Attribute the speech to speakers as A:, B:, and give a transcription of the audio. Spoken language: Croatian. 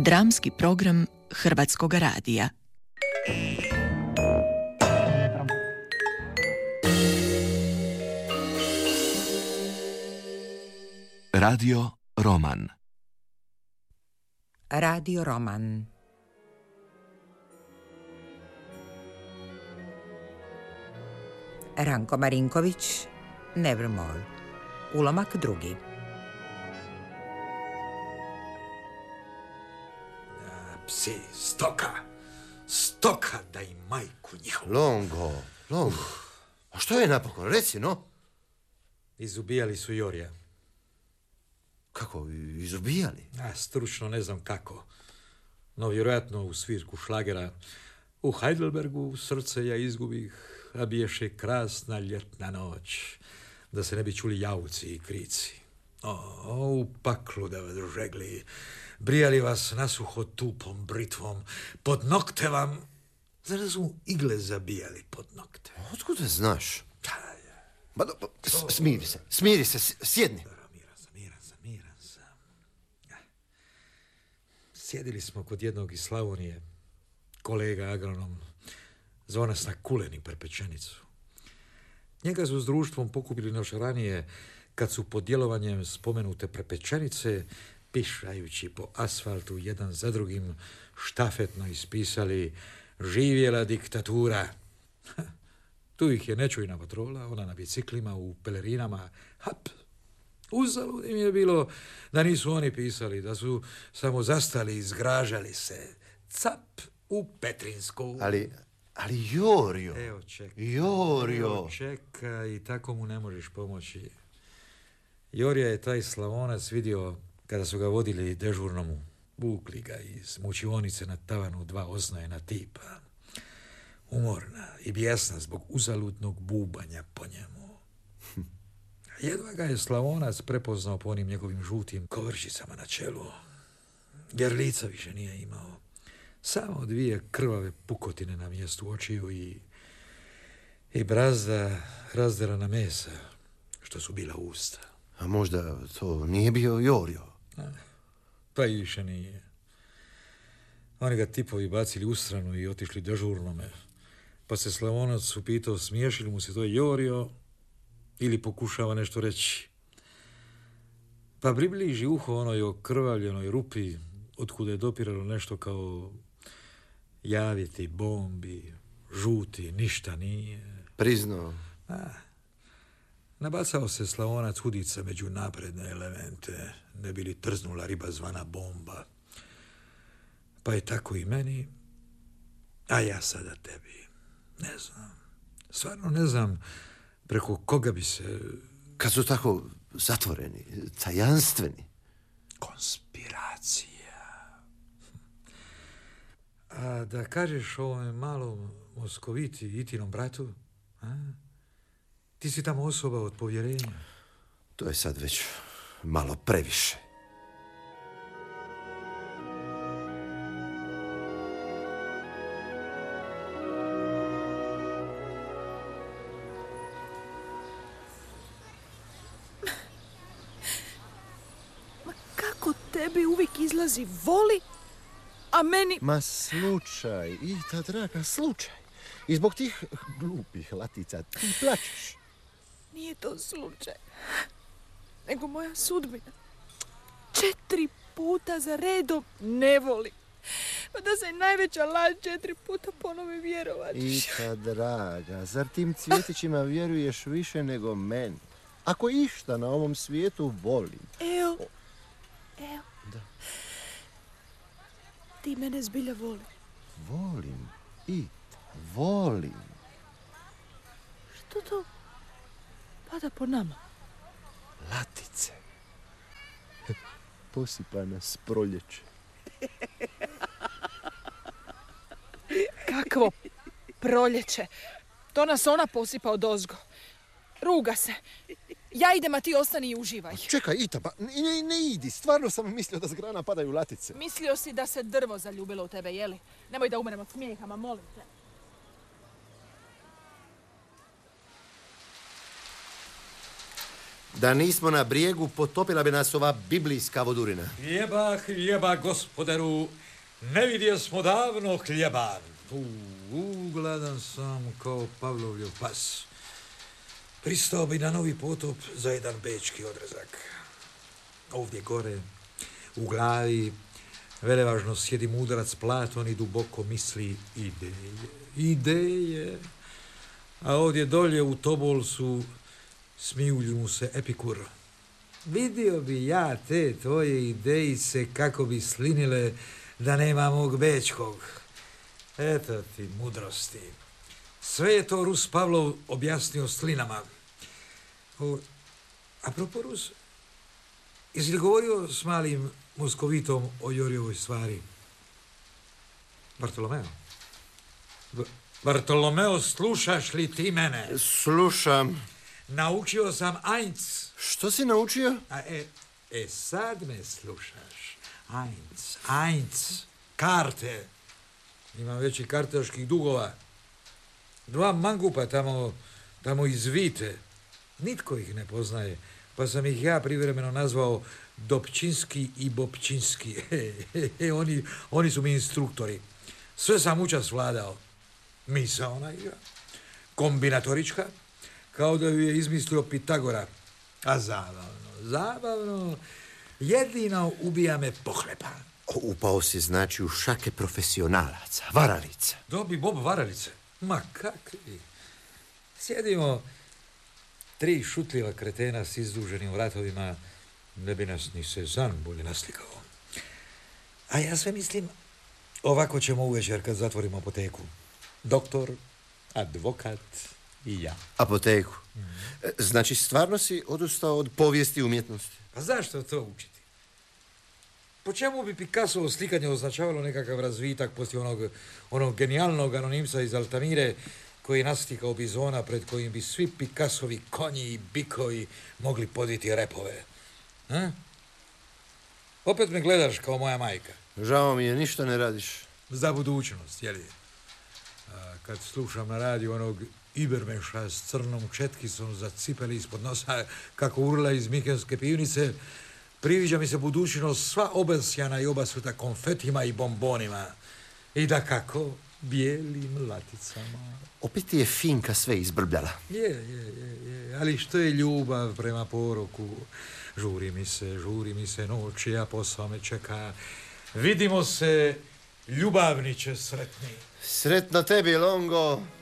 A: Dramski program Hrvatskog radija.
B: Radio Roman.
C: Radio Roman. Ranko Marinković, Nevermore. Ulomak drugi.
D: Psi, stoka da i majku njihovu.
E: Longo. A što je napokon? Reci, no.
D: Izubijali su Jorija.
E: Kako, izubijali?
D: Stručno ne znam kako. No, vjerojatno u svirku šlagera. U Heidelbergu srce ja izgubih, a biješe krasna ljetna noć, da se ne bi čuli jauci i krici. U paklu da vas žegli, brijali vas nasuho tupom britvom, pod nokte vam, zar su igle zabijali pod nokte?
E: Otkud te znaš? Smiri se, sjedni.
D: Miran sam. Sjedili smo kod jednog iz Slavonije, kolega agronom, zvao nas na kulen i prepečenicu. Njega su s društvom pokupili još ranije, kad su pod djelovanjem spomenute prepečenice, pišajući po asfaltu jedan za drugim, štafetno ispisali živjela diktatura. Tu ih je nečujna patrola, ona na biciklima, u pelerinama. Hap! Uzalud im je bilo da nisu oni pisali, da su samo zastali i zgražali se. Cap u Petrinsku.
E: Ali Jorio.
D: Evo čekaj, i tako mu ne možeš pomoći. Jorija je taj Slavonac vidio kada su ga vodili dežurnomu. Vukli ga iz mučionice na tavanu 2 oznojena tipa. Umorna i bijesna zbog uzaludnog bubanja po njemu. Jedva ga je Slavonac prepoznao po onim njegovim žutim kovršicama na čelu. Jer lica više nije imao. Samo 2 krvave pukotine na mjestu očiju i brazda razderana mesa, što su bila usta.
E: A možda to nije bio Jorio?
D: Pa i više nije. Oni ga tipovi bacili u stranu i otišli dežurnome. Pa se Slavonac upitao, smiješili mu se to Jorio ili pokušava nešto reći. Pa približi uho onoj okrvavljenoj rupi, otkuda je dopiralo nešto kao javiti, bombi, žuti, ništa nije.
E: Priznao.
D: Nabacao se Slavonac hudica među napredne elemente, ne bi li trznula riba zvana bomba. Pa je tako i meni, a ja sada tebi. Ne znam, stvarno ne znam preko koga bi se...
E: Kad su tako zatvoreni, tajanstveni.
D: Konspiracija. A da kažeš ovom malom Moskoviti, Itinom bratu, ti si tamo osoba od povjerenja.
E: To je sad već malo previše.
F: Kako tebi uvijek izlazi voli, a meni...
G: Ma slučaj, Ita draga, slučaj. I zbog tih glupih latica ti plačeš.
F: Nije to slučaj, nego moja sudbina. 4 puta za redom ne voli. Pa da se najveća laž 4 puta ponovi vjerovati.
G: Ita draga, zar tim cvjetićima vjeruješ više nego meni? Ako išta na ovom svijetu volim.
F: Evo.
G: Da.
F: Ti mene zbilja voli.
G: Volim, volim.
F: Što to pada po nama?
G: Latice. Posipana s proljeće.
F: Kakvo proljeće? To nas ona posipa odozgo. Ruga se. Ja idem, a ti ostani i uživaj.
G: Čekaj, Ita, pa ne idi. Stvarno sam mislio da s grana padaju latice.
F: Mislio si da se drvo zaljubilo u tebe, jeli? Nemoj da umrem od smijeha, ma molim te.
E: Da nismo na brijegu, potopila bi nas ova biblijska vodurina.
D: Hljeba, gospodaru, ne vidio smo davno hljeba. Gladan sam kao Pavlovljev pas. Pristao bi na novi potop za jedan bečki odrezak. Ovdje gore, u glavi, velevažno sjedi mudrac Platon i duboko misli ideje. A ovdje dolje u Tobolsu smijulju mu se Epikur. Vidio bi ja te tvoje idejice kako bi slinile da nema mog bečkog. Eto ti mudrosti. Sve je to Rus Pavlov objasnio slinama. Apropo Rus, jesi li govorio s malim Moskovitom o Jorijevoj stvari? Bartolomeo? Bartolomeo, slušaš li ti mene?
E: Slušam.
D: Naučio sam eins.
E: Što si naučio?
D: Sad me slušaš. Eins. Karte. Imam već i kartaških dugova. 2 mangupa tamo iz Vite. Nitko ih ne poznaje, pa sam ih ja privremeno nazvao Dobčinski i Bopčinski. Oni su mi instruktori. Sve sam učas vladao. Misaona igra, kombinatorička, kao da ju je izmislio Pitagora. A zabavno. Jedino ubija me pohlepa.
E: Upao si znači u šake profesionalaca, varalica.
D: Dobi Bob varalice. Ma kakvi. Sjedimo 3 šutljiva kretena s izduženim vratovima, ne bi nas ni Sezan bolje naslikao. A ja sve mislim, ovako ćemo uvečer kad zatvorimo apoteku. Doktor, advokat i ja.
E: Apoteku? Znači stvarno si odustao od povijesti umjetnosti?
D: A zašto to učiti? Po čemu bi Picassovo slikanje označavalo nekakav razvitak poslije onog genijalnog anonimca iz Altamire koji je naslikao bizona pred kojim bi svi Picassovi konji i bikovi mogli podviti repove? Opet me gledaš kao moja majka.
E: Žao mi je, ništa ne radiš.
D: Za budućnost, jel je? Kad slušam na radiju onog Ibermeša s crnom četkicom za cipeli ispod nosa kako urla iz Mikenske pivnice, priviđa mi se budućnost sva obasjana i obasuta konfetima i bombonima. I da kako bijelim laticama.
E: Opet ti je Finka sve izbrbljala.
D: Je. Ali što je ljubav prema poroku? Žuri mi se noći, a posao me čeka. Vidimo se, ljubavniče sretni.
E: Sretno tebi, Longo.